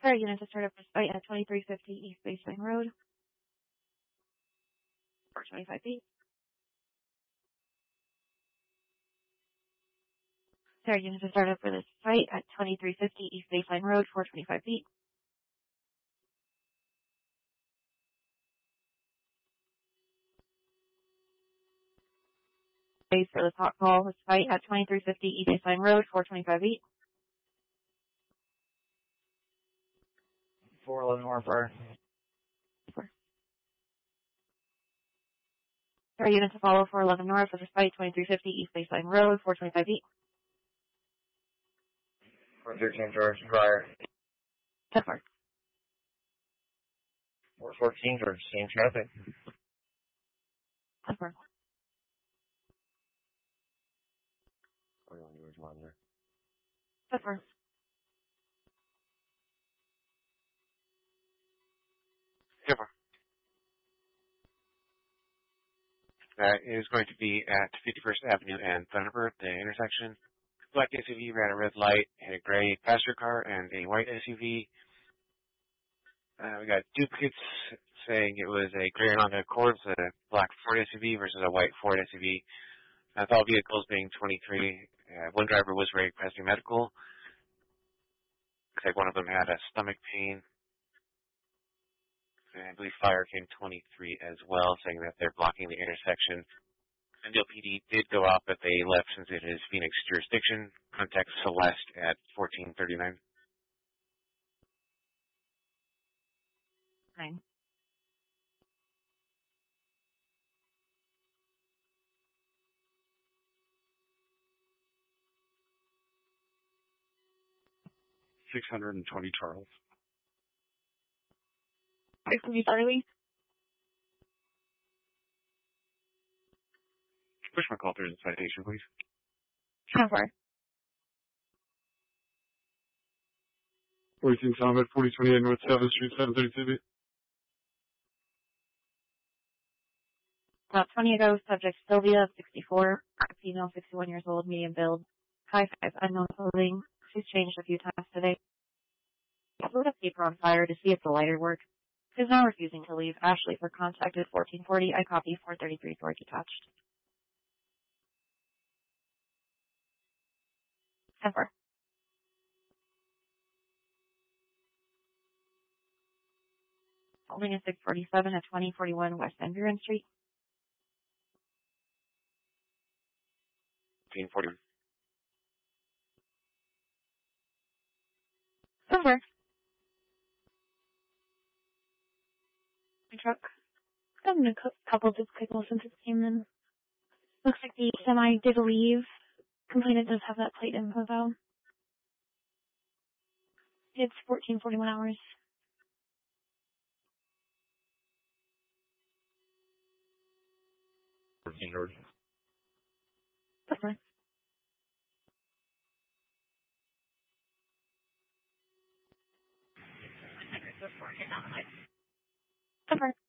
Sorry, unit to start up for site at 2350 East Baseline Road for 25 feet. Sorry, unit to start up for this site at 2350 East Baseline Road for 25 feet. Base for the top call, this site at 2350 East Baseline Road for 25 feet. 411 Warfare. Sorry, unit to follow 411 North for the site 2350 East Baseline Road for 25 feet. 413 George Drier. 10 4. 414 George, same traffic. 10 4. 41 George Monitor. 10 4. That is going to be at 51st Avenue and Thunderbird, the intersection. Black SUV ran a red light, hit a gray passenger car and a white SUV. We got duplicates saying it was a gray Honda Accord, a black Ford SUV versus a white Ford SUV. With all vehicles being 23, one driver was requesting medical. Looks like one of them had a stomach pain. And I believe fire came 23 as well, saying that they're blocking the intersection. Glendale PD did go out, but they left since it is Phoenix jurisdiction. Contact Celeste at 1439. 9. Charles. 620 Charlie. Push my call through the citation, please. 10 4. 42 Tom at 4028 North 7th Street, 732. About 20 ago, subject Sylvia, 64, female, 61 years old, medium build, high 5, unknown clothing. She's changed a few times today. Lit a paper on fire to see if the lighter worked. She's now refusing to leave. Ashley for contacted 1440. I copy 433 storage attached. 10 4. Holding a 647 at 2041 West Van Buren Street. 1440. 10 4. My truck. Gotten a couple of signals since it came in. Looks like the semi did leave. Complainant does have that plate info though. It's 1441 hours. George. That's fine. That's fine.